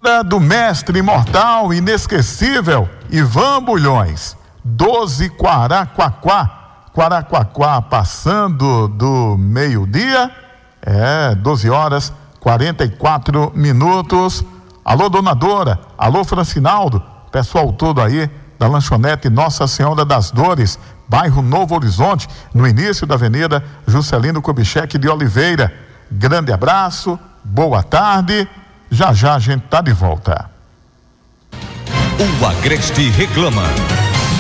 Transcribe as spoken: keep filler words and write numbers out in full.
Do mestre imortal, inesquecível, Ivan Bulhões, doze Quaraquaquá, Quaraquaquá, passando do meio-dia, é, doze horas, quarenta e quatro minutos. Alô, donadora, alô, Francinaldo, pessoal todo aí da lanchonete Nossa Senhora das Dores, bairro Novo Horizonte, no início da Avenida Juscelino Kubitschek de Oliveira. Grande abraço, boa tarde. Já já a gente tá de volta. O Agreste reclama.